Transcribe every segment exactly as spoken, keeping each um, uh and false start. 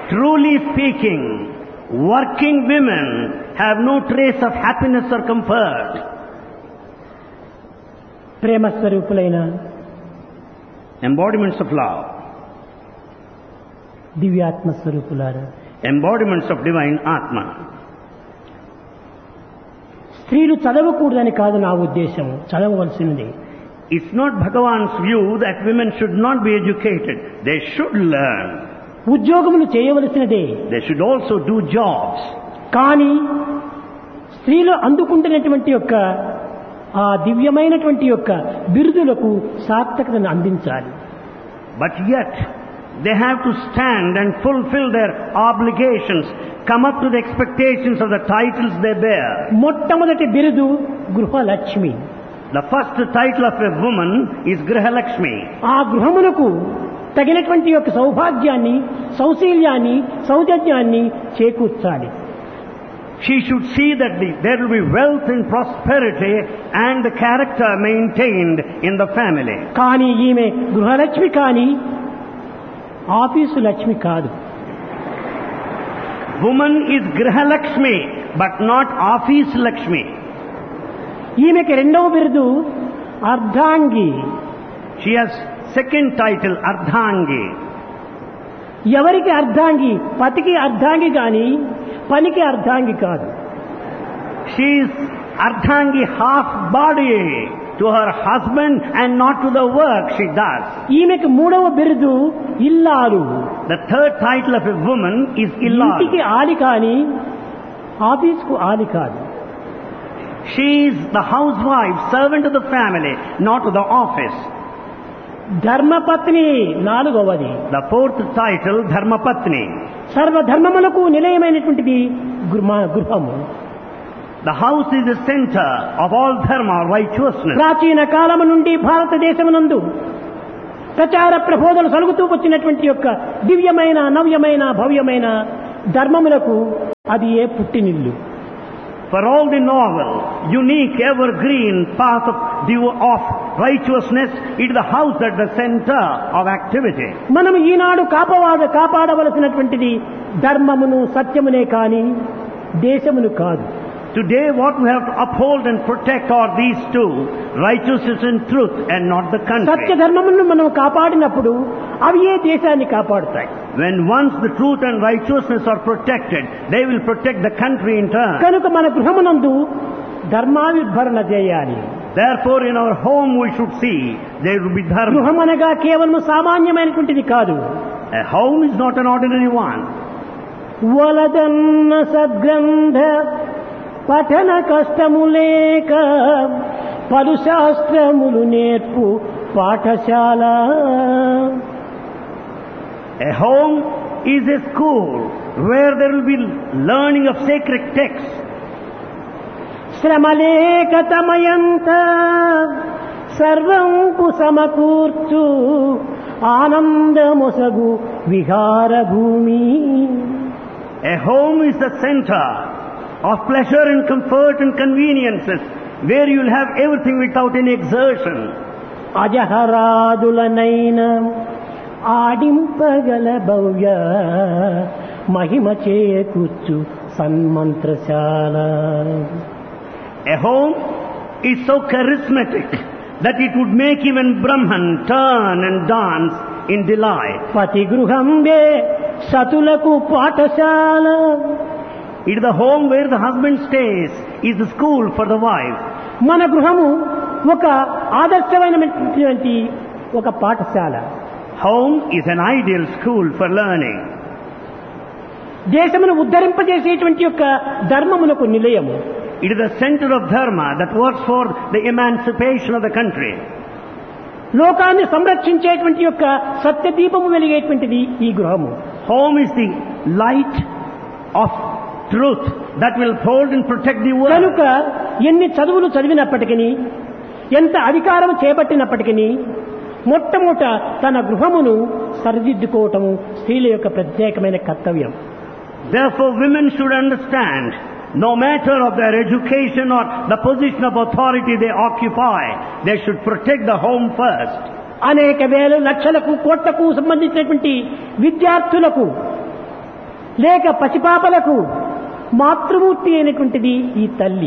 Truly speaking, working women have no trace of happiness or comfort. Prema స్వరూపులైన Embodiments of love, దివ్యాత్మ స్వరూపులారా, embodiments of divine Atma. స్త్రీలు చదవకూడదని కాదు నా ఉద్దేశం, చదవవలసినది. It's not Bhagavan's view that women should not be educated. They should learn. ఉద్యోగములు చేయవలసినదే. They should also do jobs. కానీ స్త్రీలు అందుకుంటున్నటువంటి యొక్క ఆ దివ్యమైనటువంటి యొక్క బిరుదులకు సార్థకతను అందించాలి. But yet, they have to stand and fulfill their obligations, come up to the expectations of the titles they bear. మొట్టమొదటి బిరుదు గృహలక్ష్మి. The first title of a woman is Grihalakshmi. ఆ గృహమునకు తగినటువంటి యొక్క సౌభాగ్యాన్ని, సౌశీల్యాన్ని, సౌజన్యాన్ని చేకూర్చాలి. She should see that the, there will be wealth and prosperity and the character maintained in the family. కానీ ఈమె గృహలక్ష్మి కానీ office Lakshmi కాదు. Woman is Grihalakshmi, but not Office Lakshmi. ఈమెకి రెండవ బిరుదు అర్ధాంగి. She has second title, Ardhangi. ఎవరికి అర్ధాంగి? పతికి అర్ధాంగి గాని పనికి అర్ధాంగి కాదు. She is Ardhangi, half body to her husband and not to the work she does. ఈమెకి మూడవ బిరుదు ఇల్లాలు. The third title of a woman is ఇంటికి Illal. ఆలి కాని ఆఫీసుకు ఆలి కాదు. She is the housewife, servant of the family, not to the office. ధర్మపత్ని నాలుగవది. The fourth title, Dharmapatni. సర్వధర్మములకు నిలయమైనటువంటిది గృహ- గృహము. The house is the center of all dharma, righteousness. ప్రాచీన కాలము నుండి భారతదేశమునందు ప్రచార ప్రబోధనలు సలుగుతూ వచ్చినటువంటి యొక్క దివ్యమైన, నవ్యమైన, భవ్యమైన ధర్మములకు అది ఏ పుట్టినిల్లు. For all the novel, unique, evergreen path of, div- of righteousness, it is the house at the center of activity. మనం ఈనాడు కాపవాద కాపాడవలసినటువంటిది ధర్మమును, సత్యమునే కాని దేశమును కాదు. Today what we have to uphold and protect are these two, righteousness and truth, and not the Satya country. ధర్మమును మనం కాపాడినప్పుడు అవి ఏ దేశాన్ని కాపాడుతాయి. When once the truth and righteousness are protected, they will protect the country in turn. కనుక మన గృహమునందు ధర్మావిర్భరణ చేయాలి. Therefore in our home we should see there will be dharma. గృహమనగా కేవలం సామాన్యమైనటువంటిది కాదు. A home is not an ordinary one. వలదన్న సద్గ్రంథ పఠన కష్టము లేక పలు శాస్త్రములు నేర్పు పాఠశాల. A home is a school where there will be learning of sacred texts. శ్రమలేక తమయంత సర్వంపు సమకూర్చు ఆనందమొసగు విహార భూమి. A home is the center of pleasure and comfort and conveniences, where you will have everything without any exertion. అజహరాదులనైన ఆడింపగల Bhavya Mahima చేకూర్చు సన్మంత్రశాల. A home is so charismatic that it would make even Brahman turn and dance in delight. పతి గృహంబే సతులకు పాఠశాల. It is the home where the husband stays, is the school for the wife. మన గృహము ఒక ఆదర్శమైనటువంటి ఒక పాఠశాల. Home is an ideal school for learning. దేశమును ఉద్ధరింపజేసేటువంటి యొక్క ధర్మమునకు నిలయము. It is the center of dharma that works for the emancipation of the country. లోకాన్ని సంరక్షించేటువంటి యొక్క సత్య దీపము వెలిగేటువంటిది ఈ గృహము. Home is the light of truth that will hold and protect the world. కనుక ఎన్ని చదువులు చదివినప్పటికీ, ఎంత అధికారం చేపట్టినప్పటికీ మొట్టమొదట తన గృహమును సరిదిద్దుకోవటము స్త్రీల యొక్క ప్రత్యేకమైన కర్తవ్యం. Therefore women should understand, no matter of their education or the position of authority they occupy, they should protect the home first. అనేక వేల లక్షలకు కోట్లకు సంబంధించినటువంటి విద్యార్థులకు లేక పసిపాపలకు మాతృమూర్తి అయినటువంటిది ఈ తల్లి.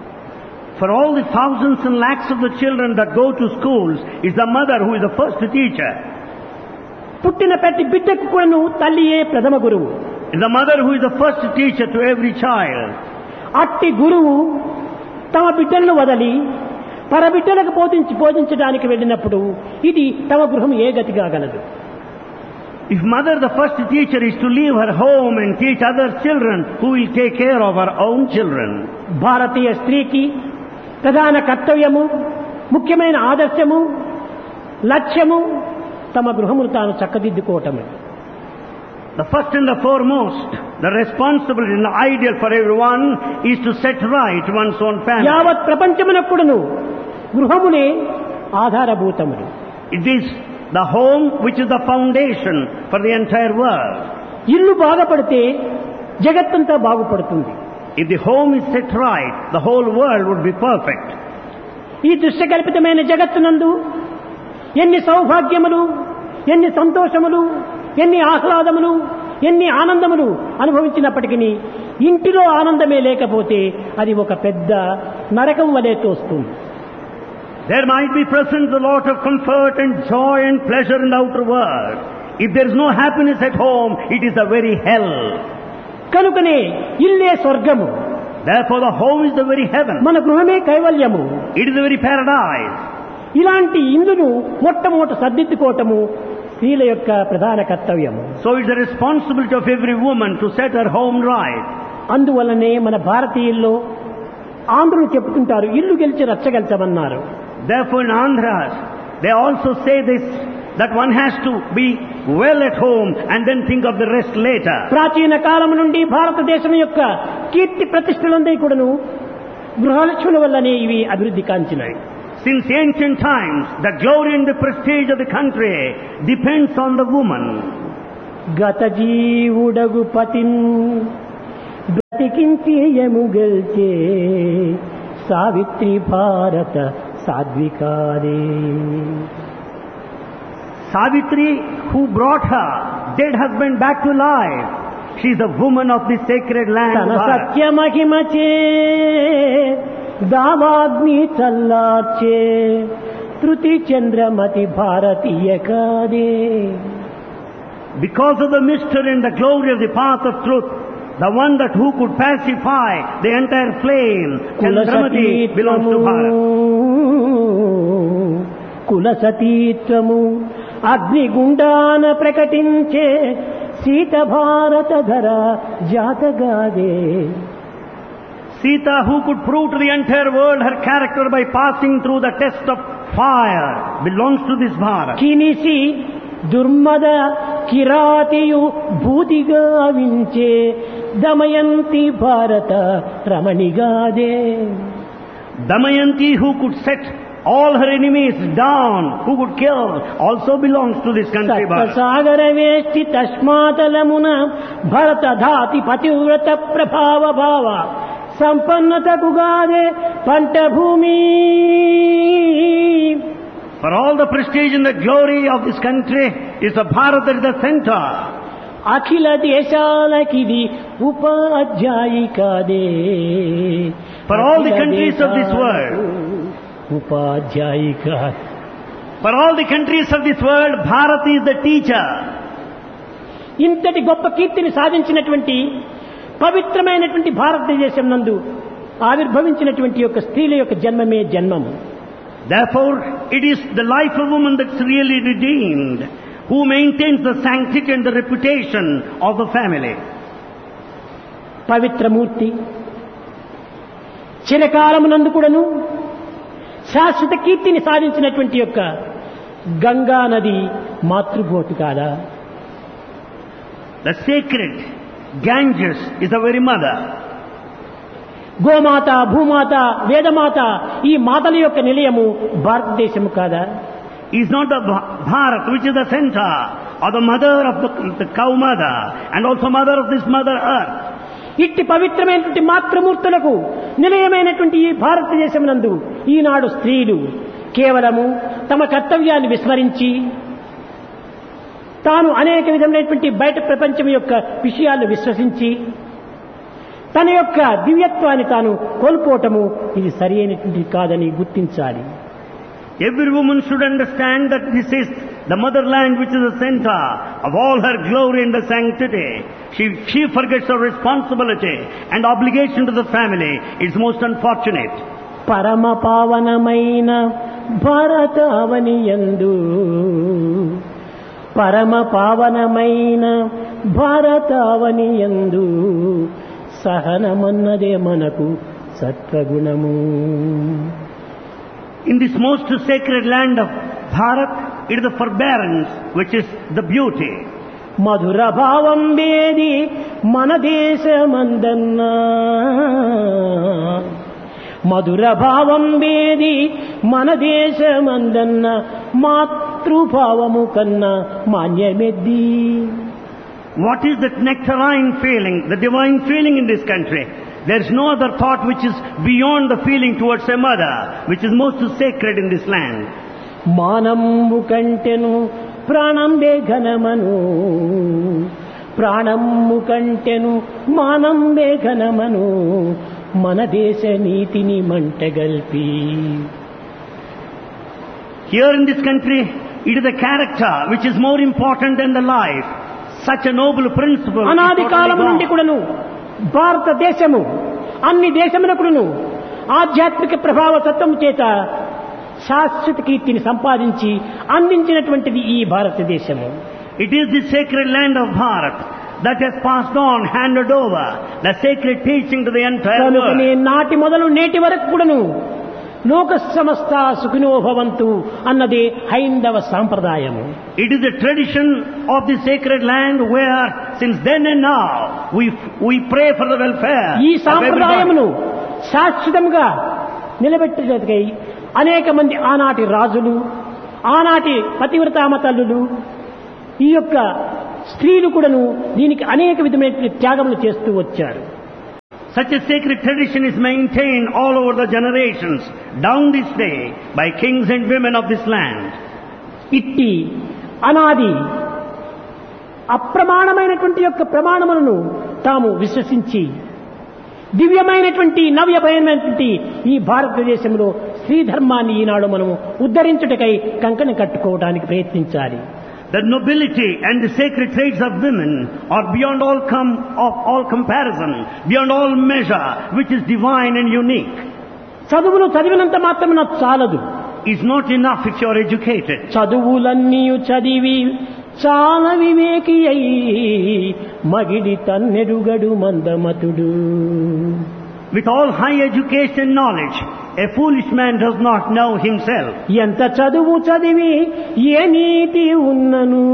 For all the thousands and lakhs of the children that go to schools, is the mother who is the first teacher. పుట్టిన ప్రతి బిడ్డకు కూడాను తల్లియే ప్రథమ గురువు. Is the mother who is the first teacher to every child. అట్టి గురువు తమ బిడ్డలను వదలి పరబిడ్డలకు బోధించి బోధించడానికి వెళ్ళినప్పుడు ఇది తమ గృహం ఏ గతి కాగలదు? If mother, the first teacher, is to leave her home and teach other children, who will take care of her own children? భారతీయ స్త్రీకి ప్రధాన కర్తవ్యము, ముఖ్యమైన ఆదర్శము, లక్ష్యము తమ గృహమును తాను చక్కదిద్దుకోవటమే. The first and the foremost, the responsibility and the ideal for everyone is to set right one's own family. యావత్ ప్రపంచమునకుడును గృహమునే ఆధారభూతములు. It is the home which is the foundation for the entire world. ఇల్లు బాగుపడితే జగత్తంతా బాగుపడుతుంది. If the home is set right, the whole world would be perfect. ఈ దృశ్యకల్పితమైన జగత్తునందు ఎన్ని సౌభాగ్యములు, ఎన్ని సంతోషములు, ఎన్ని ఆహ్లాదములు, ఎన్ని ఆనందములు అనుభవించినప్పటికీ ఇంటిలో ఆనందమే లేకపోతే అది ఒక పెద్ద నరకం వలె తోస్తుంది. There might be present a lot of comfort and joy and pleasure in the outer world. If there is no happiness at home, it is the very hell. కనుకనే ఇల్లే స్వర్గము. Therefore the home is the very heaven. మన గృహమే కైవల్యము. It is the very paradise. ఇలాంటి ఇల్లును మొట్టమొదట సర్దిద్దుకోవటము స్త్రీల యొక్క ప్రధాన కర్తవ్యము. So it's the responsibility of every woman to set her home right. అందువల్లనే మన భారతీయుల్లో ఆంధ్రులు చెప్పుకుంటారు, ఇల్లు గెలిచి రచ్చగెలిచమన్నారు. Therefore in Andhras, they also say this, that one has to be well at home and then think of the rest later. ప్రాచీన కాలం నుండి భారతదేశం యొక్క కీర్తి ప్రతిష్టలందరి కూడాను గృహలక్ష్ముల వల్లనే ఇవి అభివృద్ధి కాంచినాయి. Since ancient times, the glory and the prestige of the country depends on the woman. గత జీవుడగు పతిన్ బ్రతికించి యముగల్చే సావిత్రి భారత సాధ్వికాదే. Savitri, who brought her dead husband back to life, she is the woman of the sacred land. తన సత్య మహిమచే దావాగ్ని చల్లార్చే తృతి చంద్రమతి భారతీయ కాదే. Because of the mystery and the glory of the path of truth, the one that who could pacify the entire flame, Chandramati belongs to Bharat. కులసతీత్వము అగ్నిగుండాన ప్రకటించే సీత భారత ధర జాతగాదే. Sita, who could prove to the entire world her character by passing through the test of fire, belongs to this Bharat. కినిసి దుర్మద కిరాతియు భూతిగా వించే Damayanti భారత రమణిగాదే. Damayanti, who could set all her enemies down, who could kill, also belongs to this country. సాగర వేష్టి తస్మాతలమున భరత ధాతి పతివ్రత ప్రభావ భావ సంపన్నతకు గాదే పంట భూమి. For all the prestige and the glory of this country is the Bharat at the center. Akhila దేశాలకిది ఉపాధ్యాయికాదే. For all the countries of this world, ఉపాధ్యాయిక. for all the countries of this world, Bharat is the teacher. ఇంతటి గొప్ప కీర్తిని సాధించినటువంటి పవిత్రమైనటువంటి భారతదేశం నందు ఆవిర్భవించినటువంటి యొక్క స్త్రీల యొక్క జన్మమే జన్మము. Therefore, it is the life of woman that's really redeemed, who maintains the sanctity and the reputation of the family. పవిత్రమూర్తి చిరకాలమునందు కూడాను శాశ్వత కీర్తిని సాధించినటువంటి యొక్క గంగా నది మాతృభూతి కాదా? The sacred Ganges is the very mother. గోమాత, భూమాత, వేదమాత ఈ మాతల యొక్క నిలయము భారతదేశము కాదా? Is not the Bharat which is the center, or the mother of the, the cow mother, and also mother of this mother earth. ఇట్టి పవిత్రమైనటువంటి మాతృమూర్తులకు నిలయమైనటువంటి ఈ భారతదేశం నందు ఈనాడు స్త్రీలు కేవలము తమ కర్తవ్యాన్ని విస్మరించి తాను అనేక విధమైనటువంటి బయట ప్రపంచం యొక్క విషయాలను విశ్వసించి తన యొక్క దివ్యత్వాన్ని తాను కోల్పోవటము ఇది సరి అయినటువంటి కాదని గుర్తించాలి. Every woman should understand that this is the motherland which is the center of all her glory and the sanctity. She, she forgets her responsibility and obligation to the family. It's most unfortunate. పరమ పావనమైన భారతావనియందు పరమ పావనమైన భారతావనియందు సహనమన్నదే మనకు సత్వగుణము. In this most sacred land of Bharat, it is the forbearance which is the beauty. మధుర భావం వేది మన దేశమందన్నా మధుర భావం వేది మన దేశమందన్న మాతృభావము కన్నా మాన్యమెద్ది. What is that nectarine feeling, the divine feeling in this country? There is no other thought which is beyond the feeling towards a mother, which is most sacred in this land. మానము కంటెను ప్రాణంబే ఘనమను ప్రాణము కంటెను మానంబే ఘనమను మన దేశ నీతిని మంటగల్పి. Here in this country, it is the character which is more important than the life. Such a noble principle. అనాది కాలము నుండి కూడాను భారతదేశము అన్ని దేశమునకును ఆధ్యాత్మిక ప్రభావ తత్వము చేత శాశ్వత కీర్తిని సంపాదించి అందించినటువంటిది ఈ భారతదేశము. It is the sacred land of Bharat that has passed on, handed over the sacred teaching to the entire world. నాటి మొదలు నేటి వరకు కూడాను లోక సమస్త సుఖినో భవంతు అన్నదే హైందవ సాంప్రదాయము. It is the tradition of the sacred land where since then and now we we pray for the welfare. ఈ సాంప్రదాయమును శాశ్వతంగా నిలబెట్టేందుకై అనేక మంది ఆనాటి రాజులు ఆనాటి పతివ్రతామ తల్లులు ఈ యొక్క స్త్రీలు కూడాను దీనికి అనేక విధమైన త్యాగములు చేస్తూ వచ్చారు. Such a sacred tradition is maintained all over the generations down this day by kings and women of this land. ఇట్టి అనాది అప్రమాణమైనటువంటి యొక్క ప్రమాణములను తాము విశ్వసించి దివ్యమైనటువంటి నవ్యమైనటువంటి ఈ భారతదేశంలో స్త్రీ ధర్మాన్ని ఈనాడు మనము ఉద్ధరించుటకై కంకణం కట్టుకోవడానికి ప్రయత్నించాలి. The nobility and the sacred traits of women are beyond all com of all comparison, beyond all measure, which is divine and unique. చదువులు చదివినంత మాత్రమే చాలదు. Is not enough if you are educated. చదువులన్నీ చదివి చాలా వివేకి అయి మగిడి తన్నెరుగడు మందమతుడు. With all high education and knowledge, a foolish man does not know himself. ఎంత చదువు చదివి ఏ నీతి ఉన్నను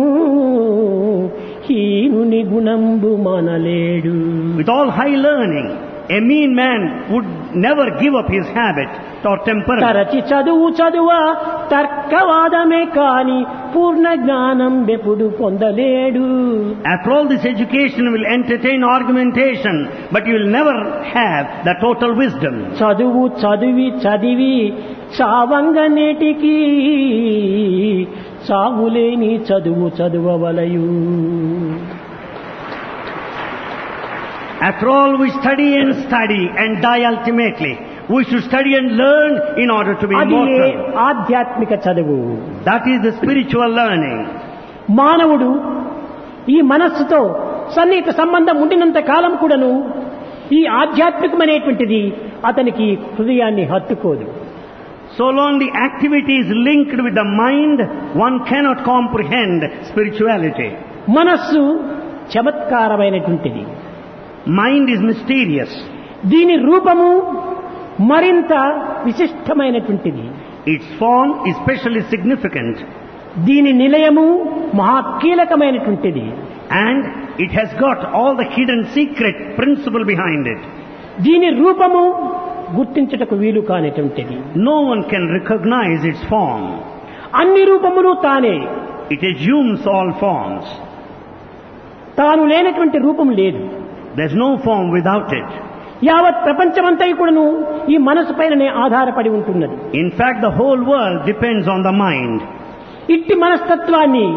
హీనుని గుణంబు మనలేడు. With all high learning, a mean man would never give up his habit or temperament. తరచి చదువు చదువ తర్కవాదమే కాని పూర్ణ జ్ఞానం ఎప్పుడు పొందలేడు. After all, this education will entertain argumentation, but you will never have the total wisdom. చదువు చదివి చదివి చావంగ నేటికి చావులేని చదువు చదువవలయు. After all, we study and study and die ultimately. We should study and learn in order to be అది immortal. ఆధ్యాత్మిక చదువు. That is the spiritual learning. మానవుడు ఈ మనస్సుతో సన్నిహిత సంబంధం ఉండినంత కాలం కూడాను ఈ ఆధ్యాత్మికమైనటువంటిది అతనికి హృదయాన్ని హత్తుకోదు. So long the activity is linked with the mind, one cannot comprehend spirituality. మనస్సు చమత్కారమైనటువంటిది. Mind is mysterious. దీని రూపము మరింత విశిష్టమైనటువంటిది. Its form is especially significant. దీని నిలయము మహా కీలకమైనటువంటిది. And it has got all the hidden secret principle behind it. దీని రూపము గుర్తించుటకు వీలు కానిటువంటిది. No one can recognize its form. అన్ని రూపములు తానే. It assumes all forms. తాను లేనటువంటి రూపం లేదు. There's no form without it. యావత్ ప్రపంచమంతా కూడాను ఈ మనసు పైననే ఆధారపడి ఉంటున్నది. In fact, the whole world depends on the mind. ఇట్టి మనస్తత్వాన్ని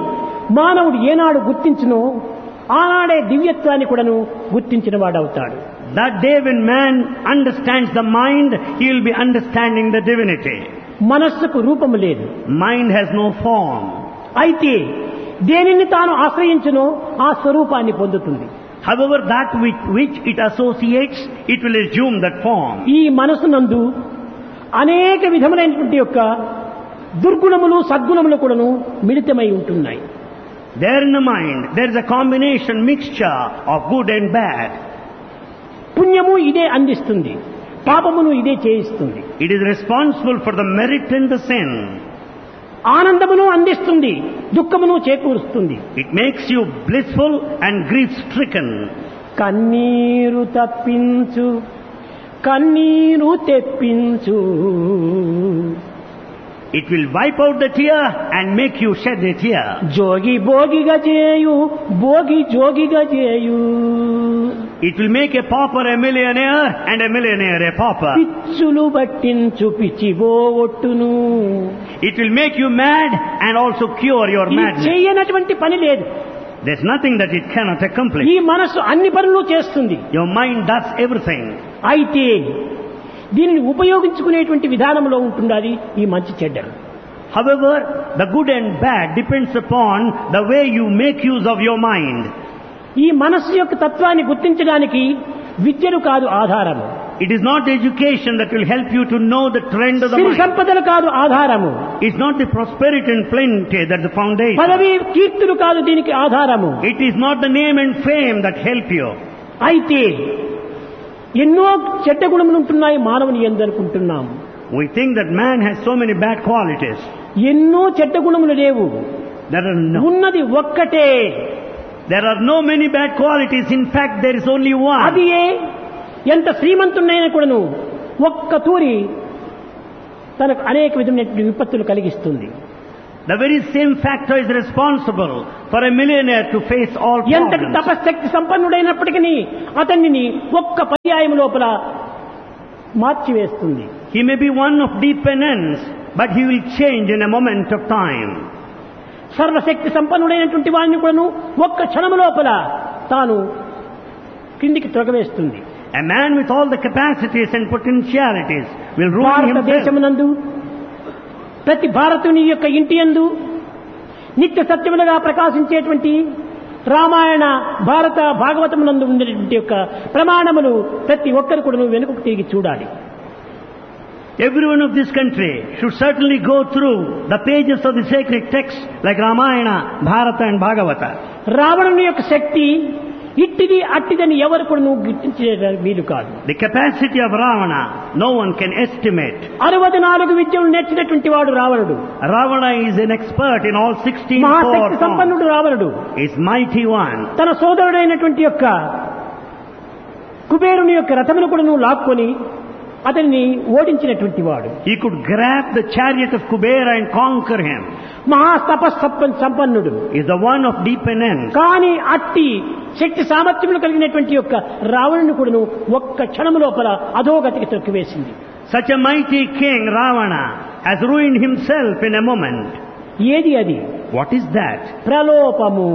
మానవుడు ఏనాడు గుర్తించునో ఆనాడే దివ్యత్వాన్ని కూడాను గుర్తించిన వాడవుతాడు. That day when man understands the mind, he will be understanding the divinity. మనస్సుకు రూపము లేదు. Mind has no form. అయితే దేనిని తాను ఆశ్రయించునో ఆ స్వరూపాన్ని పొందుతుంది. However, that with which it associates, it will assume that form. ఈ మనసునందు అనేక విధములైనటువంటి యొక్క దుర్గుణములు సద్గుణములు కూడాను మిళితమై ఉంటున్నాయి. There in the mind, there is a combination, mixture of good and bad. పుణ్యము ఇదే అందిస్తుంది, పాపమును ఇదే చేయిస్తుంది. It is responsible for the merit and the sin. ఆనందమును అందిస్తుంది, దుఃఖమును చేకూరుస్తుంది. It makes you blissful and grief-stricken. కన్నీరు తప్పించు, కన్నీరు తెప్పించు. It will wipe out the tear and make you shed a tear. జోగి భోగిగా చేయు, భోగి జోగిగా చేయు. It will make a pauper a millionaire and a millionaire a pauper. పిచ్చులు పట్టించు పిచ్చిబోవొట్టును. It will make you mad and also cure your madness. చేయనటువంటి పని లేదు. There's nothing that it cannot accomplish. ఈ మనస్సు అన్ని పనులు చేస్తుంది. Your mind does everything. అయితే దీనిని ఉపయోగించుకునేటువంటి విధానంలో ఉంటుండాలి ఈ మంచి చెడ్డలు. However, the good and bad depends upon the way you make use of your mind. ఈ మనస్సు యొక్క తత్వాన్ని గుర్తించడానికి విద్యలు కాదు ఆధారము. It is not education that will help you to know the trend of the Siri mind. సంపదలు కాదు ఆధారము. It's not the prosperity and plenty that's the foundation. పదవి కీర్తులు కాదు దీనికి ఆధారము. It is not the name and fame that help you. అయితే ఎన్నో చెడ్డ గుణములు ఉంటున్నాయి మానవుని యందు అనుకుంటున్నాము. We think that man has so many bad qualities. ఎన్నో చెడ్డ గుణములు లేవు. There are no, ఉన్నది ఒక్కటే. there are no many bad qualities. In fact, there is only one. అది ఎంత శ్రీమంతునైనా కూడాను ఒక్క తూరి తనకు అనేక విధమైన విపత్తులు కలిగిస్తుంది. The very same factor is responsible for a millionaire to face all ఎంత problems. తపశక్తి సంపన్నుడైనప్పటికీ అతన్ని ఒక్క పర్యాయం లోపల మార్చివేస్తుంది. He may be one of deep penance, but he will change in a moment of time. సర్వశక్తి సంపన్నుడైనటువంటి వాడిని కూడాను ఒక్క క్షణం లోపల తాను కిందికి త్రొగవేస్తుంది. A man with all the capacities and potentialities will ruin himself. భారతదేశమునందు ప్రతి భారతుని యొక్క ఇంటి యందు నిత్య సత్యములుగా ప్రకాశించేటువంటి రామాయణ భారత భాగవతమునందు ఉండేటువంటి యొక్క ప్రమాణములు ప్రతి ఒక్కరు కూడా వెనుకకు తిరిగి చూడాలి. Everyone of this country should certainly go through the pages of the sacred texts like Ramayana, Bharata and Bhagavata. రావణుని యొక్క శక్తి ఇట్టిది అట్టిదని ఎవరు కూడా నువ్వు గుర్తించే వీలు కాదు. The capacity of Ravana, no one can estimate. అరవది నాలుగు విద్యలు నేర్చినటువంటి వాడు రావణుడు. Ravana is an expert in all sixteen Mahashakti forms. సంపన్నుడు రావణుడు. Is mighty one. తన సోదరుడైనటువంటి యొక్క కుబేరుని యొక్క రథమును కూడా నువ్వు లాక్కొని అతన్ని ఓడించినటువంటి వాడు. He could grab the chariot of Kubera and conquer him. మహాతపస్ సంపన్నుడు. Is the one of deep penance. కానీ అట్టి శక్తి సామర్థ్యములు కలిగినటువంటి యొక్క రావణుని కూడాను ఒక్క క్షణము లోపల అధోగతికి తొక్కివేసింది. Such a mighty king, Ravana, has ruined himself in a moment. ఏది అది? What is that? ప్రలోభము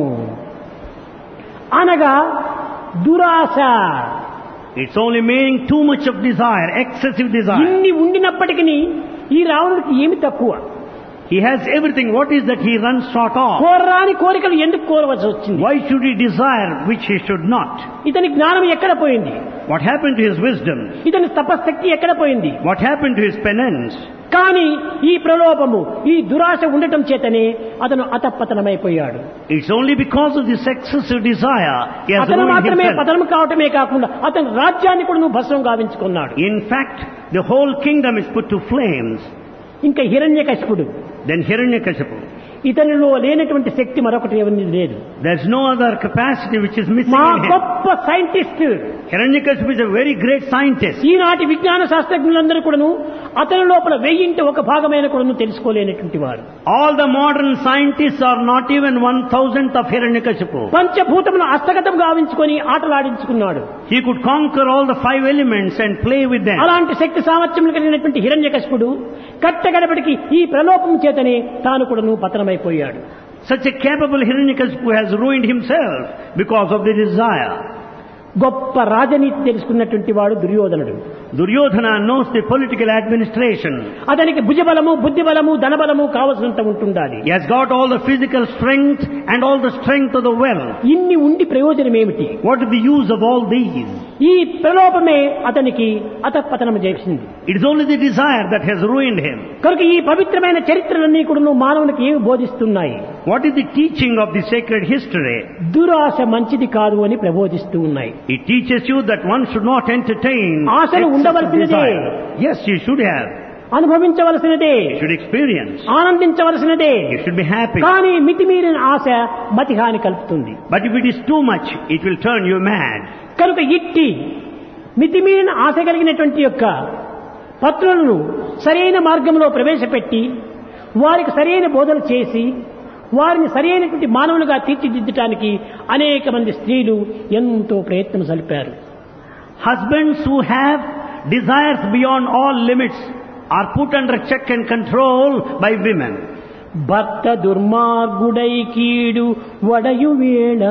అనగా దురాశ. It's only meaning too much of desire, excessive desire. ఇన్ని ఉండినప్పటికీ ఈ రావణుడికి ఏమి తక్కువ? He has everything. What is that he runs short of? కోరరాని కోరికలు ఎందుకు కోరవలసి వచ్చింది? Why should he desire which he should not? ఇతని జ్ఞానం ఎక్కడ పోయింది? What happened to his wisdom? ఇతని తపశక్తి ఎక్కడ పోయింది? What happened to his penance? కానీ ఈ ప్రలోభము ఈ దురాశ ఉండటం చేతనే అతను అతపతనమైపోయాడు. It's only because of this excessive desire he has అతను ruined మాత్రమే himself. పతనం కావటమే కాకుండా అతని రాజ్యాన్ని కూడా నువ్వు భస్మం గావించుకున్నాడు. In fact, the whole kingdom is put to flames. ఇంకా హిరణ్యకశిపుడు. Then Hiranyakashipu. ఇతనిలో లేనటువంటి శక్తి మరొకటి ఎవరిది లేదు. There's no other capacity which is missing మా in him. గొప్ప scientist. Hiranyakashipu is a very great scientist. ఈనాటి విజ్ఞాన శాస్త్రజ్ఞులందరూ కూడాను అతని లోపల వెయ్యింటి ఒక భాగమైన కూడాను తెలుసుకోలేనటువంటి వారు. All the modern scientists are not even one thousandth of Hiranyakashipu. పంచభూతములను హస్తగతం గావించుకొని ఆటలాడించుకున్నాడు. He could conquer all the five elements and play with them. అలాంటి శక్తి సామర్థ్యములు కలిగినటువంటి హిరణ్యకశిపుడు కట్టగడపటికి ఈ ప్రలోభం చేతనే తాను కూడాను పతనమైపోయాడు. Such a capable Hiranyakashipu has ruined himself because of the desire. గొప్ప రాజనీతి తెలుసుకున్నటువంటి వాడు దుర్యోధనుడు. Duryodhana knows the political administration. అతనికి భుజబలము, బుద్ధిబలము, ధనబలము కావలసినంత ఉంటుండాలి. He has got all the physical strength and all the strength of the wealth. ఇన్ని ఉండి ప్రయోజనం ఏమిటి? What is the use of all these? ఈ ప్రలోభమే అతనికి అతపతనం చేసింది. It is only the desire that has ruined him. కనుక ఈ పవిత్రమైన చరిత్రలన్నీ కూడా మానవునికి ఏమి బోధిస్తున్నాయి? What is the teaching of the sacred history? దురాశ మంచిది కాదు అని ప్రబోధిస్తూ ఉన్నాయి. It teaches you that one should not entertain ఆశలు ఉండవలసినదే. Yes, you should have. అనుభవించవలసినదే. You should experience. ఆనందించవలసినదే. You should be happy. కానీ మితిమీరిన ఆశ మతిహాని కలుపుతుంది. But if it is too much, it will turn you mad. కనుక ఇట్టి మితిమీరిన ఆశ కలిగినటువంటి యొక్క పత్రులను సరైన మార్గంలో ప్రవేశపెట్టి వారికి సరైన బోధన చేసి వారిని సరైనటువంటి మానవులుగా తీర్చిదిద్దటానికి అనేక మంది స్త్రీలు ఎంతో ప్రయత్నం సలిపారు. Husbands who have desires beyond all limits are put under check and control by women. భర్త దుర్మార్గుడై కీడు వడయు వేళ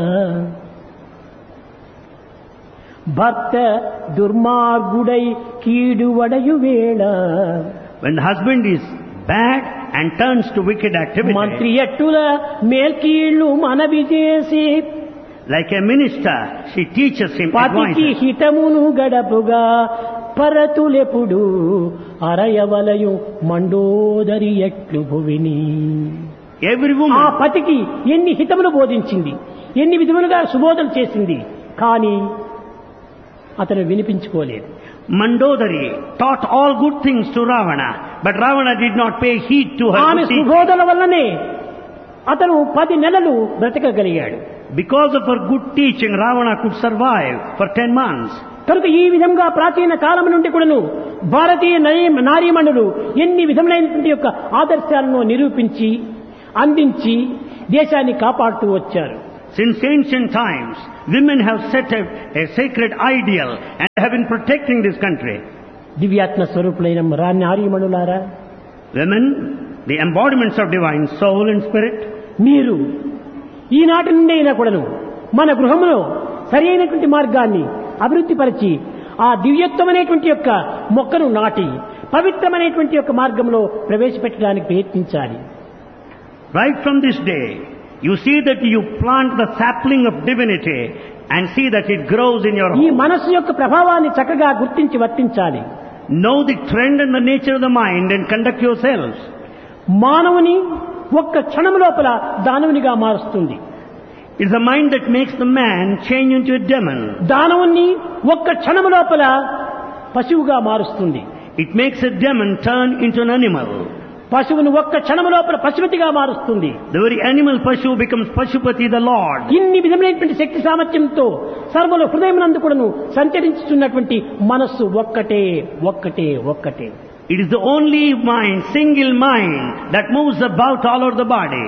భర్త దుర్మార్గుడై కీడు వడయు వేళ When the husband is bad and turns to wicked activity, మంత్రి ఎట్టుల మేల్కీళ్ళు మనవి చేసి like a minister, she teaches him, పతికి advises. హితమును గడపుగా పరతులెప్పుడు అరయవలయు Mandodari ఎట్లు భువిని. Every ఆ woman, పతికి ఎన్ని హితములు బోధించింది, ఎన్ని విధములుగా సుబోధన చేసింది, కానీ అతను వినిపించుకోలేదు. Mandodari taught all good things to Ravana, but Ravana did not pay heed to her ఆమె good teaching. సుబోధన వల్లనే అతను పది నెలలు బ్రతకగలిగాడు. Because of her good teaching, Ravana could survive for ten months. కనుక ఈ విధంగా ప్రాచీన కాలం నుండి కూడాను భారతీయ నరీ- నారీమణులు ఎన్ని విధములైనటువంటి యొక్క ఆదర్శాలను నిరూపించి అందించి దేశాన్ని కాపాడుతూ వచ్చారు. Since ancient times, women have set a, a sacred ideal and have been protecting this country. దివ్యాత్మ స్వరూపులైన రా నారీమణులారా, Women, the embodiments of divine soul and spirit, మీరు ఈనాటి నుండి అయినా కూడాను మన గృహంలో సరైనటువంటి మార్గాన్ని అభివృద్ధిపరిచి ఆ దివ్యత్వమైనటువంటి యొక్క మొక్కను నాటి పవిత్రమైనటువంటి యొక్క మార్గంలో ప్రవేశపెట్టడానికి ప్రయత్నించాలి. right from this day, you see that you plant the sapling of divinity and see that it grows in your ఈ home. మనస్సు యొక్క ప్రభావాన్ని చక్కగా గుర్తించి వర్తించాలి. Know the trend and the nature of the mind and conduct yourselves. మానవుని ఒక్క క్షణం లోపల దానవునిగా మారుస్తుంది. It's the mind that makes the man change into a demon. దానవుని ఒక్క క్షణం లోపల పశువుగా మారుస్తుంది. It makes a demon turn into an animal. పశువును ఒక్క క్షణం లోపల పశుపతిగా మారుస్తుంది. The very animal Pashu becomes Pashupati, the Lord. ఇన్ని విధమైనటువంటి శక్తి సామర్థ్యంతో సర్వల హృదయమునందు కూడాను సంచరించుతున్నటువంటి మనస్సు ఒక్కటే ఒక్కటే ఒక్కటే. It is the only mind, single mind, that moves about all over the body.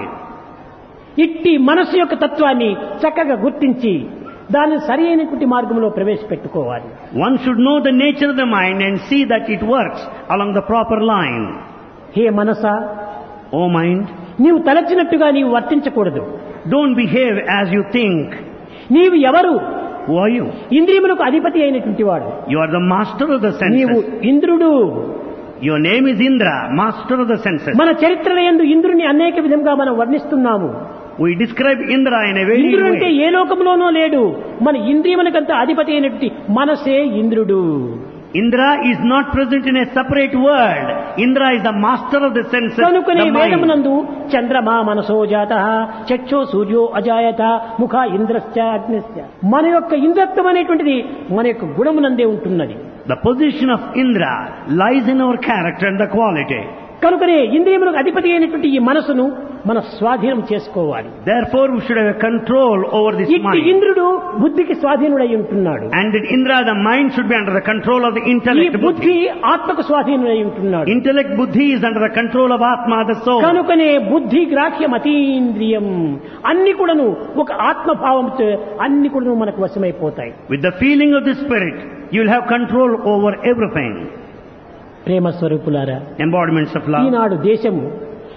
ఇట్టి మనస్సు యొక్క తత్వాన్ని చక్కగా గుర్తించి దాన్ని సరి అయినటువంటి మార్గంలో ప్రవేశపెట్టుకోవాలి. One should know the nature of the mind and see that it works along the proper line. Hey Manasa, O mind, నీవు తలచినట్టుగా నీవు వర్తించకూడదు. don't behave as you think. నీవు ఎవరు? Who are you? ఇంద్రియములకు అధిపతి అయినటువంటి వాడు. You are the master of the నీవు senses. ఇంద్రుడు. Your name is Indra, master of the senses. మన చరిత్రల యందు ఇంద్రుని అనేక విధంగా మనం వర్ణిస్తున్నాము. We describe Indra in a very ఇంద్రుడు అంటే way. ఏ లోకంలోనూ లేడు. మన ఇంద్రియములకంతా అధిపతి అయినటువంటి మనసే ఇంద్రుడు. Indra is not present in a separate world. Indra is the master of the senses, కనుకనే the mind. వేదమునందు చంద్రమా మనసో జాత చక్షో సూర్యో అజాయత ముఖ ఇంద్రశ్చ అగ్నిశ్చ. మన యొక్క ఇంద్రత్వం అనేటువంటిది మన యొక్క గుణమునందే ఉంటున్నది. The position of Indra lies in our character and the quality. కనుకనే ఇంద్రియములకు అధిపతి అయినటువంటి ఈ మనసును మన స్వాధీనం చేసుకోవాలి. Therefore, we should have a control over this ఇట్టి mind. ఇంద్రుడు బుద్ధికి స్వాధీనుడై ఉంటున్నాడు. And that Indra, the mind, should be under the control of the ఈ intellect. బుద్ధి Buddhi. ఆత్మకు స్వాధీనుడై ఉంటున్నాడు. Intellect Buddhi is under the control of Atma, the soul. కనుకనే బుద్ధి గ్రాహ్యం అతీంద్రియం అన్ని కూడాను ఒక ఆత్మభావంతో అన్ని కూడాను మనకు వశమైపోతాయి. With the feeling of the spirit, you will have control over everything. ప్రేమ స్వరూపులారా, Embodiments of love. ఈనాడు దేశము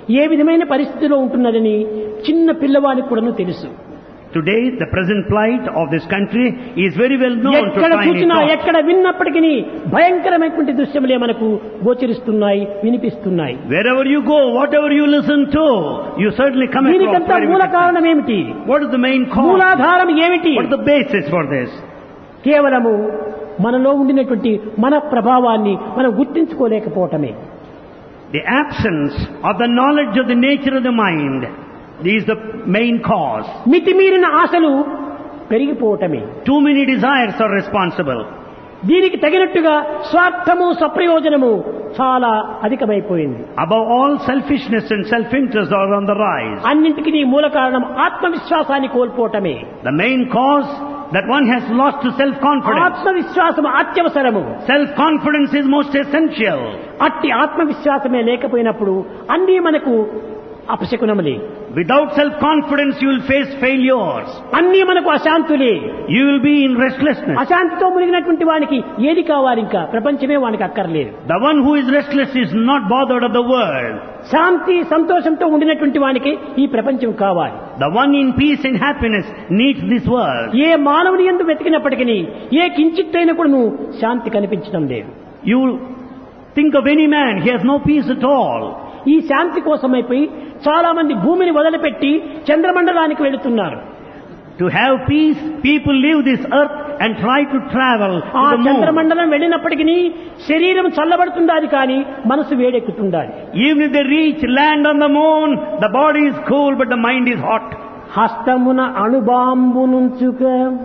ఏ విధమైన పరిస్థితిలో ఉంటున్నదని చిన్న పిల్లవానికి కూడాను తెలుసు. Today, the present plight of this country is very well known to ఎక్కడ tiny చూసినా tots. ఎక్కడ విన్నప్పటికీ భయంకరమైనటువంటి దృశ్యములే మనకు గోచరిస్తున్నాయి, వినిపిస్తున్నాయి. Wherever you go, whatever you listen to, you certainly come across దీనికంతా very మూల wicked కారణం things. ఏమిటి? What is the main cause? మూలాధారం ఏమిటి? What is the basis for this? కేవలము మనలో ఉండినటువంటి మన ప్రభావాన్ని మనం గుర్తించుకోలేకపోవటమే. The absence of the knowledge of the nature of the mind is the main cause. మితిమీరిన ఆశలు పెరిగిపోవటమే. Too many desires are responsible. దీనికి తగినట్టుగా స్వార్థము, స్వప్రయోజనము చాలా అధికమైపోయింది. Above all, selfishness and self-interest are on the rise. అన్నింటికీ మూల కారణం ఆత్మవిశ్వాసాన్ని కోల్పోవటమే. The main cause that one has lost to self-confidence. ఆత్మవిశ్వాసం అత్యవసరము. Self-confidence is most essential. అట్టి ఆత్మవిశ్వాసమే లేకపోయినప్పుడు అన్నీ మనకు అపశకునములే. Without self-confidence, you will face failures. అన్నీ మనకు అశాంతులే. You will be in restlessness. అశాంతితో మునిగినటువంటి వానికి ఏది కావాలి? ఇంకా ప్రపంచమే వానికి అక్కర్లేదు. The one who is restless is not bothered of the world. శాంతి సంతోషంతో ఉండినటువంటి వానికి ఈ ప్రపంచం కావాలి. The one in peace and happiness needs this world. ఏ మానవుని యందు వెతికినప్పటికీ ఏ కించిత్తైన కూడా శాంతి కనిపించడం లేదు. You think of any man, he has no peace at all. ఈ శాంతి కోసమైపోయి చాలా మంది భూమిని వదిలిపెట్టి చంద్రమండలానికి వెళుతున్నారు. To have peace, people leave this earth and try to travel to ఆ the moon. చంద్రమండలం వెళ్ళినప్పటికీ శరీరం చల్లబడుతుండాలి కానీ మనసు వేడెక్కుతుండాలి. Even if they reach land on the moon, the body is cool but the mind is hot. హస్తమున అణుబాంబునుంచుక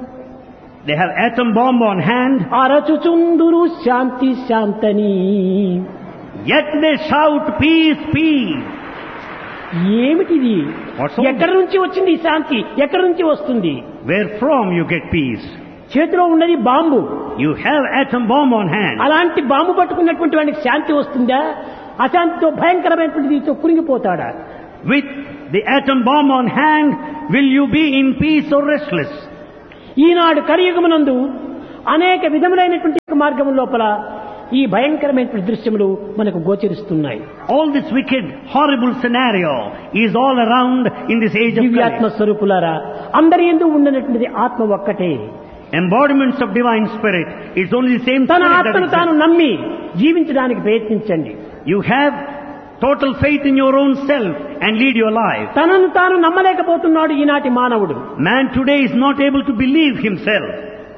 They have atom bomb on hand, అరచుచుందురు Shanti శాంతని. yet they shout peace, peace. ఏమిటిది? What's all ఎక్కడి నుంచి వచ్చింది ఈ శాంతి? ఎక్కడి నుంచి వస్తుంది? Where from you get peace? చేతిలో ఉన్నది bomb. You have atom bomb on hand. అలాంటి బాంబు పట్టుకున్నటువంటి వాడికి శాంతి వస్తుందా? అశాంతితో భయంకరమైనటువంటి దీంతో కురింగిపోతాడా? With the atom bomb on hand, will you be in peace or restless? ఈనాడు కలియుగమునందు అనేక విధములైనటువంటి మార్గం లోపల ఈ భయంకరమైనటువంటి దృశ్యములు మనకు గోచరిస్తున్నాయి. All this wicked, horrible scenario is all around in this age of దివ్యాత్మ Kali. స్వరూపులారా, అందరి యందు ఉన్నటువంటిది ఆత్మ ఒక్కటే. Embodiments of divine spirit is only the same తన spirit that ఆత్మను తాను exists. నమ్మి జీవించడానికి ప్రయత్నించండి. You have total faith in your own self and lead your life. తనను తాను నమ్మలేకపోతున్నాడు ఈనాటి మానవుడు. Man today is not able to believe himself.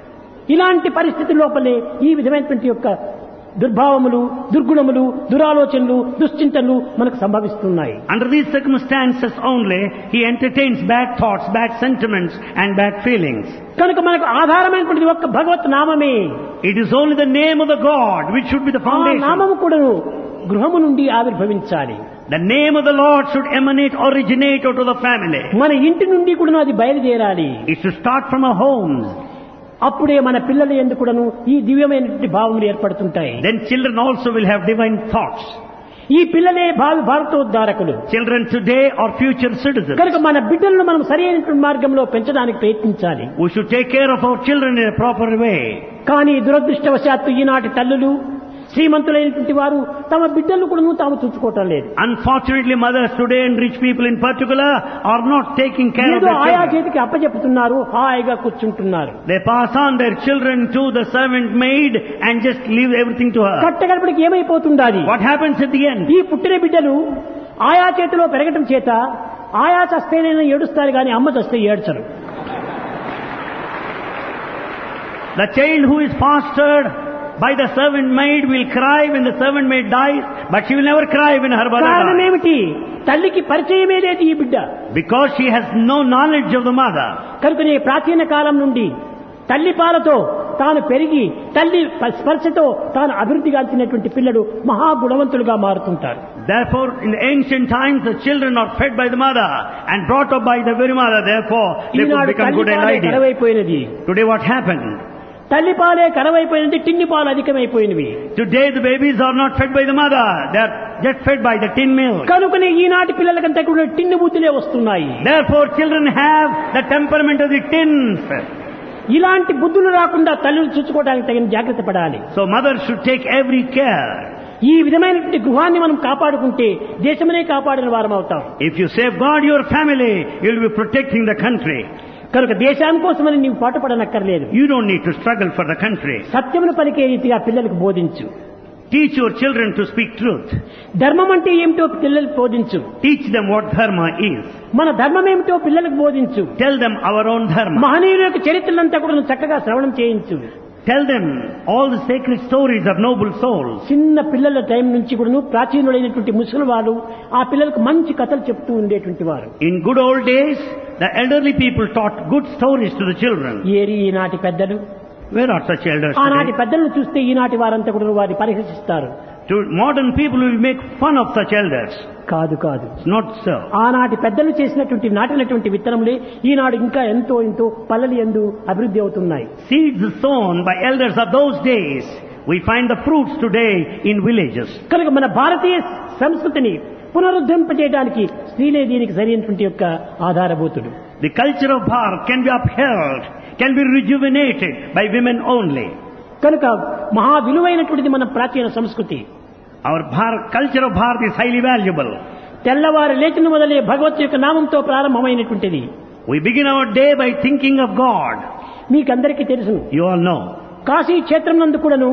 ఇలాంటి పరిస్థితి లోపలే ఈ విధమైనటువంటి యొక్క దుర్భావములు, దుర్గుణములు, దురాలోచనలు, దుశ్చింతనలు మనకు సంభవిస్తున్నాయి. Under these circumstances only, he entertains bad thoughts, bad sentiments and bad feelings. కనుక మనకు ఆధారమైనటువంటిది ఒక్క భగవత్ నామమే. It is only the name of the God which should be the ఆ foundation. నామము కూడాను గృహము నుండి ఆవిర్భవించాలి. The name of the Lord should emanate, originate out of the family. మన ఇంటి నుండి కూడాను అది బయలుదేరాలి. It should start from our homes. అప్పుడే మన పిల్లల యందు కూడాను ఈ దివ్యమైనటువంటి భావములు ఏర్పడుతుంటాయి. Then children also will have divine thoughts. ఈ పిల్లలే భావి భారతోద్ధారకులు. Children today are future citizens. కనుక మన బిడ్డలను మనం సరి అయినటువంటి మార్గంలో పెంచడానికి ప్రయత్నించాలి. We should take care of our children in a proper way. కానీ దురదృష్టవశాత్తు ఈనాటి తల్లులు, శ్రీమంతులైనటువంటి వారు తమ బిడ్డలను కూడా తాము చూసుకోవటం లేదు. Unfortunately, mothers today and rich people in particular are not taking care of ఏదో their ఆయా children. చేతికి అప్పచెప్పుతున్నారు, హాయిగా కూర్చుంటున్నారు. They pass on their children to the servant maid and just leave everything to her. కట్టగడపడికి ఏమైపోతుండాలి? What happens at the end? ఈ పుట్టిన బిడ్డలు ఆయా చేతిలో పెరగటం చేత ఆయా చస్తేనైనా ఏడుస్తారు కానీ అమ్మ చస్తే ఏడ్చరు. The child who is fostered by the servant maid will cry when the servant maid dies, but she will never cry when her mother కారణం dies. ఏమిటి? తల్లికి పరిచయమే లేదు ఈ బిడ్డ. Because she has no knowledge of the mother. కనుకనే ప్రాచీన కాలం నుండి తల్లి పాలతో తాను పెరిగి తల్లి స్పర్శతో తాను అభివృద్ధి గాంచినటువంటి పిల్లలు మహాగుణవంతులుగా మారుతుంటారు. Therefore, in the ancient times, the children are fed by the mother and brought up by the very mother. Therefore, they could Eenadu become తల్లి good and పాలే ideal. కరవైపోయినది. Today what happened? తల్లి పాలే కరవైపోయినది, టిన్ని పాలు అధికమైపోయినవి. Today the babies are not fed by the mother. They are just fed by the tin milk. కనుకనే ఈనాటి పిల్లలకంతా కూడా టిన్ని బుద్ధులే వస్తున్నాయి. Therefore, children have the temperament of the tins. ఇలాంటి బుద్ధులు రాకుండా తల్లులు చూసుకోవడానికి తగిన జాగ్రత్త పడాలి. So mothers should take every care. ఈ విధమైనటువంటి గృహాన్ని మనం కాపాడుకుంటే దేశమనే కాపాడిన వారం అవుతాం. If you safeguard your family, you'll be protecting the country. కనుక దేశాని కోసమని నీవు పాటుపడనక్కర్లేదు. You don't need to struggle for the country. సత్యమును పలికే రీతిగా పిల్లలకు బోధించు. Teach your children to speak truth. ధర్మం అంటే ఏమిటో పిల్లలకు బోధించు. Teach them what dharma is. మన ధర్మం ఏమిటో పిల్లలకు బోధించు. Tell them our own dharma. మహనీయుల యొక్క చరిత్రలంతా కూడా చక్కగా శ్రవణం చేయించు. Tell them all the sacred stories of noble souls. చిన్న పిల్లల టైం నుంచి కూడా ప్రాచీనులైనటువంటి ముసలి వాళ్ళు ఆ పిల్లలకు మంచి కథలు చెప్తూ ఉండేటువంటి వారు. In good old days, the elderly people taught good stories to the children. ఏరి ఈనాటి పెద్దలు. Where are such elders ఆనాటి today? పెద్దలను చూస్తే ఈనాటి వారంతా కూడా వారిని పరిహసిస్తారు. To modern people will make fun of such elders. కాదు కాదు, It's not so. ఆనాటి పెద్దలు చేసినటువంటి నాటినటువంటి విత్తనములే ఈనాడు ఇంకా ఎంతో ఎంతో పల్లెలు యందు అభివృద్ధి అవుతున్నాయి. Seeds sown by elders of those days, we find the fruits today in villages. కనుక మన భారతీయ సంస్కృతిని పునరుద్ధరింపజేయడానికి స్త్రీలే దీనికి సరైనటువంటి యొక్క ఆధారభూతుడు. The culture of Bharat can be upheld, can be rejuvenated by women only. కనుక మహా విలువైనటువంటిది మన ప్రాచీన సంస్కృతి. Our Bharat, culture of Bharat is highly valuable. తెల్లవారు లేచిన మొదలే భగవత్ యొక్క నామంతో ప్రారంభమైనటువంటిది. We begin our day by thinking of God. మీకందరికీ తెలుసు, You all know. కాశీ క్షేత్రం నందు కూడాను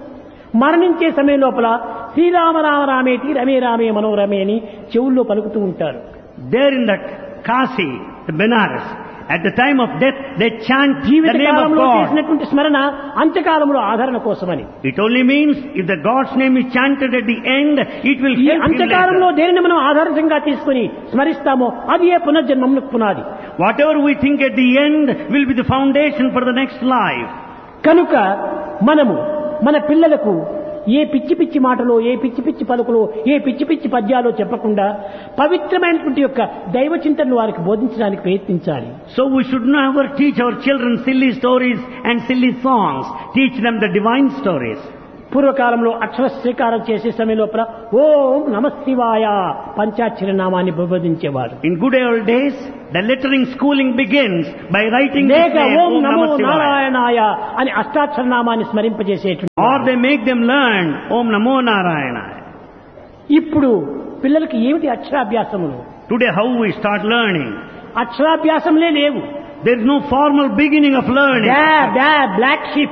మరణించే సమయం లోపల శ్రీరామ రామ రామేటి రమే రామే మనోరమే అని చెవుల్లో పలుకుతూ ఉంటారు. There in that Kasi, the Benares, at the time of death, they chant the Jeevitha name of కాలంలో God. చేసినటువంటి స్మరణ అంత్యకాలంలో ఆదరణ కోసమని. It only means if the God's name is chanted at the end, it will ఈ help him అంత్యకాలంలో later. దేనిని మనం ఆధారంగా తీసుకుని స్మరిస్తామో అది ఏ పునర్జన్మములకు పునాది. Whatever we think at the end will be the foundation for the next life. కనుక మనము మన పిల్లలకు ఏ పిచ్చి పిచ్చి మాటలో, ఏ పిచ్చి పిచ్చి పలుకులో, ఏ పిచ్చి పిచ్చి పద్యాలో చెప్పకుండా పవిత్రమైనటువంటి యొక్క దైవ చింతనను వారికి బోధించడానికి ప్రయత్నించాలి. So we should never teach our children silly stories and silly songs. Teach them the divine stories. పూర్వకాలంలో అక్షర శ్రీకారం చేసే సమయం లోపల ఓం నమః శివాయ పంచాక్షరి నామాన్ని బోధించేవారు. In good old days, the lettering schooling begins by writing this లేక name, ఓం Om నమో Namah Shivaya. నారాయణాయ అని అష్టాక్షర నామాన్ని స్మరింపజేసేటువంటి. Or they make them learn Om Namo Narayana. ఇప్పుడు పిల్లలకి ఏమిటి అక్షరాభ్యాసములు? Today how we start learning? అక్షరాభ్యాసంలే లేవు. There is no formal beginning of learning. బ్యా బ్యా black ship.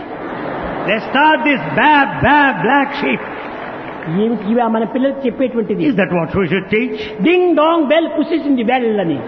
They start this bab bab black sheep. ఏమిటి ఇవా మన పిల్లలకు చెప్పేటువంటిది? Is that what we should teach? Ding dong bell pushes in the bell అని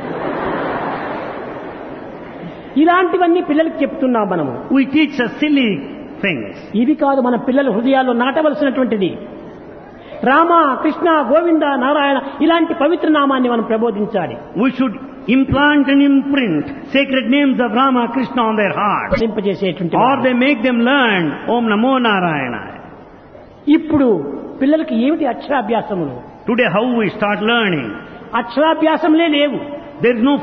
ఇలాంటివన్నీ పిల్లలకు చెప్తున్నాం మనము. We teach us silly things. ఇది కాదు మన పిల్లల హృదయాల్లో నాటవలసినటువంటిది. రామ కృష్ణ గోవింద నారాయణ ఇలాంటి పవిత్ర నామాన్ని మనం ప్రబోధించాలి. We should implant and imprint sacred names of Rama, Krishna on their hearts. వర్తింపజేసేటువంటి Or వారు. they make them learn Om Namo Narayana. ఇప్పుడు పిల్లలకి ఏమిటి అక్షరాభ్యాసములు? Today how we start learning? అక్షరాభ్యాసంలే లేవు. There is no